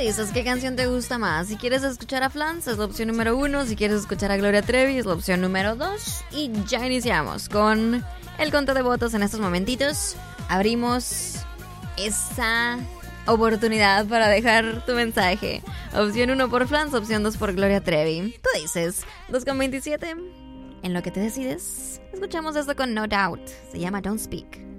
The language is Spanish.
dices? ¿Qué canción te gusta más? Si quieres escuchar a Flans es la opción número 1. Si quieres escuchar a Gloria Trevi es la opción número 2. Y ya iniciamos con el conteo de votos en estos momentitos. Abrimos esa oportunidad para dejar tu mensaje. Opción 1 por Flans, opción 2 por Gloria Trevi. Tú dices 2,27. En lo que te decides, escuchamos esto con No Doubt. Se llama Don't Speak.